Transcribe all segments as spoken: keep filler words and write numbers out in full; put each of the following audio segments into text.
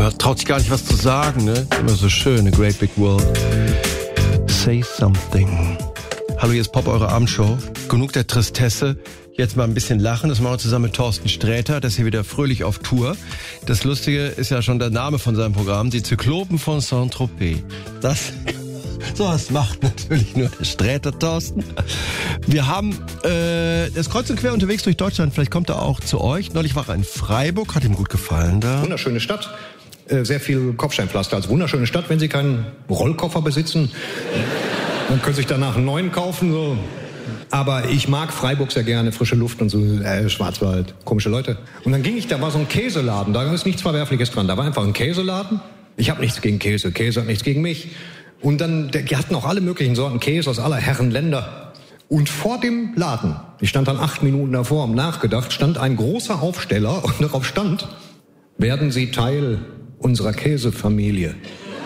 Man traut sich gar nicht, was zu sagen, ne? Immer so schön, a great big world. Say something. Hallo, hier ist Pop, eure Abendshow. Genug der Tristesse. Jetzt mal ein bisschen lachen. Das machen wir zusammen mit Thorsten Sträter. Das ist hier wieder fröhlich auf Tour. Das Lustige ist ja schon der Name von seinem Programm. Die Zyklopen von Saint-Tropez. Das... So was macht natürlich nur der Sträter, Thorsten. Wir haben äh, das kreuz und quer unterwegs durch Deutschland. Vielleicht kommt er auch zu euch. Neulich war er in Freiburg, hat ihm gut gefallen da. Wunderschöne Stadt, äh, sehr viel Kopfsteinpflaster. Also wunderschöne Stadt, wenn Sie keinen Rollkoffer besitzen, dann können Sie sich danach einen neuen kaufen. So. Aber ich mag Freiburg sehr gerne, frische Luft und so, äh, Schwarzwald, komische Leute. Und dann ging ich, da war so ein Käseladen, da ist nichts Verwerfliches dran. Da war einfach ein Käseladen. Ich habe nichts gegen Käse, Käse hat nichts gegen mich. Und dann, die hatten auch alle möglichen Sorten Käse aus aller Herren Länder. Und vor dem Laden, ich stand dann acht Minuten davor, um nachgedacht, stand ein großer Aufsteller und darauf stand, werden Sie Teil unserer Käsefamilie.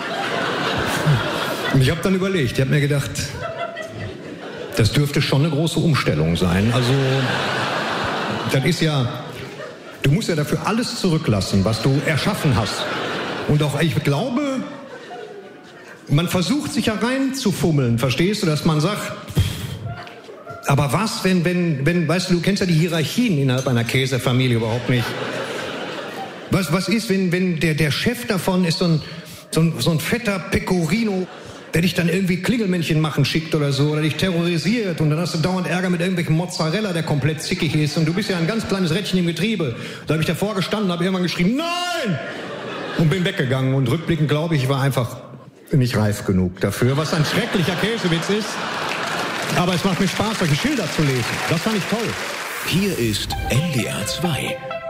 Und ich habe dann überlegt, ich habe mir gedacht, das dürfte schon eine große Umstellung sein. Also, das ist ja, du musst ja dafür alles zurücklassen, was du erschaffen hast. Und auch, ich glaube, man versucht sich ja reinzufummeln, verstehst du, dass man sagt, aber was, wenn, wenn, wenn, weißt du, du kennst ja die Hierarchien innerhalb einer Käsefamilie überhaupt nicht. Was, was ist, wenn, wenn der, der Chef davon ist so ein, so ein, so ein fetter Pecorino, der dich dann irgendwie Klingelmännchen machen schickt oder so, oder dich terrorisiert und dann hast du dauernd Ärger mit irgendwelchem Mozzarella, der komplett zickig ist und du bist ja ein ganz kleines Rädchen im Getriebe. Da habe ich davor gestanden, habe irgendwann geschrieben, nein! Und bin weggegangen und rückblickend glaube ich, ich war einfach nicht reif genug dafür, was ein schrecklicher Käsewitz ist. Aber es macht mir Spaß, solche Schilder zu lesen. Das fand ich toll. Hier ist N D R zwei.